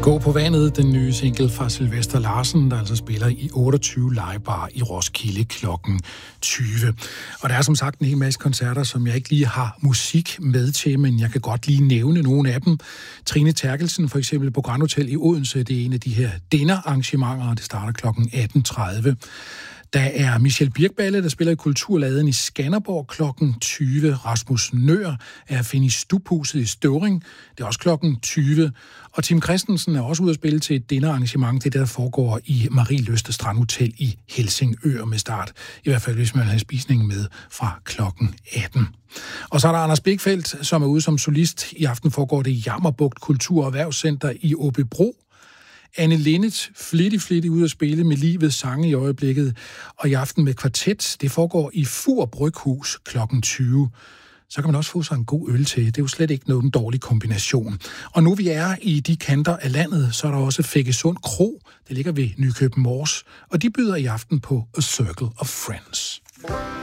Gå på vandet, den nye single fra Sylvester Larsen, der altså spiller i 28 livebar i Roskilde klokken 20. Og der er som sagt en hel masse koncerter, som jeg ikke lige har musik med til, men jeg kan godt lige nævne nogle af dem. Trine Terkelsen for eksempel på Grand Hotel i Odense, det er en af de her dinnerarrangementer, og det starter klokken 18.30. Der er Michel Birkballe, der spiller i Kulturladen i Skanderborg klokken 20. Rasmus Nøhr er at finde i Stubhuset i Støvring. Det er også klokken 20. Og Tim Christensen er også ude at spille til et dinnerarrangement. Det der foregår i Marie Løste Strandhotel i Helsingør med start. I hvert fald, hvis man har spisningen med fra klokken 18. Og så er der Anders Blikfeldt, som er ude som solist. I aften foregår det i Jammerbugt Kultur- og Erhvervscenter i Aabybro. Anne Linnet, flittig ude at spille med livets sange i øjeblikket, og i aften med kvartet. Det foregår i Fur Bryghus klokken 20. Så kan man også få sig en god øl til. Det er jo slet ikke nogen dårlig kombination. Og nu vi er i de kanter af landet, så er der også Feggesund Kro. Det ligger ved Nykøbing Mors, og de byder i aften på A Circle of Friends.